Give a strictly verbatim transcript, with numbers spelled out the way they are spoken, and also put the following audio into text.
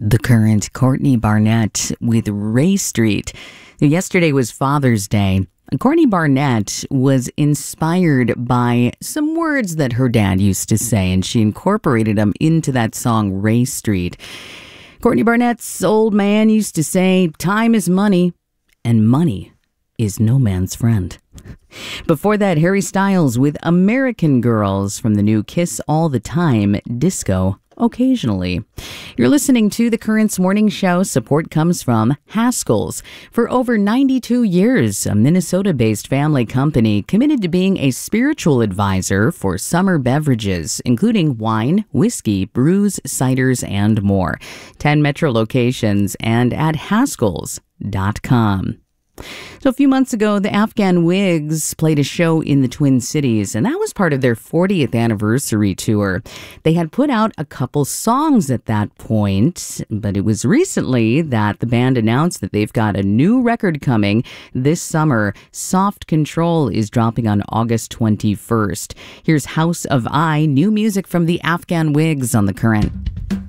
The Current, Courtney Barnett with Ray Street. Yesterday was Father's Day. Courtney Barnett was inspired by some words that her dad used to say, and she incorporated them into that song, Ray Street. Courtney Barnett's old man used to say, "Time is money, and money is no man's friend." Before that, Harry Styles with American Girls from the new Kiss All the Time, Disco Occasionally. You're listening to The Current's morning show. Support comes from Haskell's. For over ninety-two years, a Minnesota-based family company committed to being a spiritual advisor for summer beverages, including wine, whiskey, brews, ciders, and more. ten metro locations and at Haskells dot com. So a few months ago, the Afghan Wigs played a show in the Twin Cities, and that was part of their fortieth anniversary tour. They had put out a couple songs at that point, but it was recently that the band announced that they've got a new record coming this summer. Soft Control is dropping on August twenty-first. Here's House of I, new music from the Afghan Wigs on The Current.